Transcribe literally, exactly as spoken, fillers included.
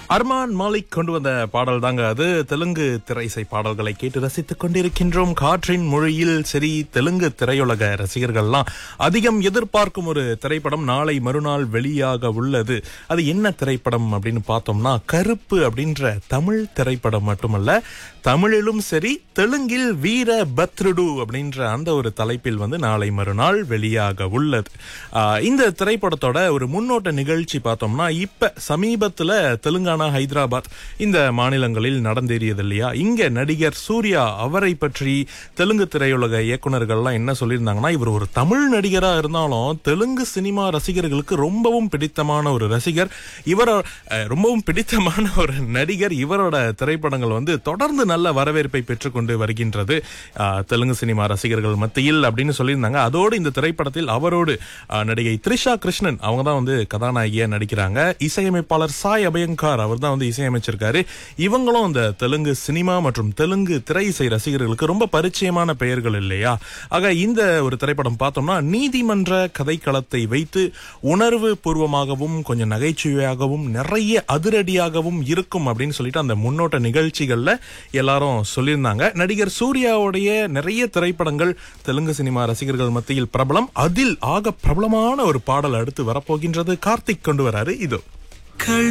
அர்மான் மாலிக் கொண்டு வந்த பாடல் தாங்க அது. தெலுங்கு திரைசை பாடல்களை கேட்டு ரசித்துக் கொண்டிருக்கின்றோம். காற்றின் மொழியில். சரி, தெலுங்கு திரையுலக ரசிகர்கள்லாம் அதிகம் எதிர்பார்க்கும் ஒரு திரைப்படம் நாளை மறுநாள் வெளியாக உள்ளது. அது என்ன திரைப்படம் அப்படின்னு பார்த்தோம்னா, கருப்பு அப்படின்ற தமிழ் திரைப்படம் மட்டுமல்ல, தமிழிலும் சரி தெலுங்கில் வீர பத்ருடு அப்படின்ற அந்த ஒரு தலைப்பில் வந்து நாளை மறுநாள் வெளியாக உள்ளது. ஆஹ் இந்த திரைப்படத்தோட ஒரு முன்னோட்ட நிகழ்ச்சி பார்த்தோம்னா, இப்ப சமீபத்துல தெலுங்கானா, ஹைதராபாத் இந்த மாநிலங்களில் நடந்தேறியது இல்லையா. இங்க நடிகர் சூர்யா அவரை பற்றி தெலுங்கு திரையுலக இயக்குநர்கள்லாம் என்ன சொல்லியிருந்தாங்கன்னா, இவர் ஒரு தமிழ் நடிகரா இருந்தாலும் தெலுங்கு சினிமா ரசிகர்களுக்கு ரொம்பவும் பிடித்தமான ஒரு ரசிகர், இவர் ரொம்பவும் பிடித்தமான ஒரு நடிகர். இவரோட திரைப்படங்கள் வந்து தொடர்ந்து நல்ல வரவேற்பை பெற்றுக்கொண்டு வருகின்றது தெலுங்கு சினிமா ரசிகர்கள் மத்தியில் அப்படின்னு சொல்லியிருந்தாங்க. அதோடு இந்த திரைப்படத்தில் அவரோடு நடிகை த்ரிஷா கிருஷ்ணன் அவங்க தான் வந்து கதாநாயகியா நடிக்கிறாங்க. இசையமைப்பாளர் சாய் அபயங்கர் அவர் தான் வந்து இசையமைச்சிருக்காரு. இவங்களும் அந்த தெலுங்கு சினிமா மற்றும் தெலுங்கு திரை இசை ரசிகர்களுக்கு ரொம்ப பரிச்சயமான பெயர்கள் இல்லையா. ஆக இந்த ஒரு திரைப்படம் பார்த்தோம்னா, நீதிமன்ற கதைக்களத்தை வைத்து உணர்வு பூர்வமாகவும் கொஞ்சம் நகைச்சுவையாகவும் நிறைய அதிரடியாகவும் இருக்கும் அப்படின்னு சொல்லிட்டு அந்த முன்னோட்ட நிகழ்ச்சிகள்ல எல்லாரும் சொல்லியிருந்தாங்க. நடிகர் சூர்யாவுடைய நிறைய திரைப்படங்கள் தெலுங்கு சினிமா ரசிகர்கள் மத்தியில் பிரபலம். அதில் ஆக பிரபலமான ஒரு பாடல் அடுத்து வரப்போகின்றது. கார்த்திக் கொண்டு வராரு. இதோ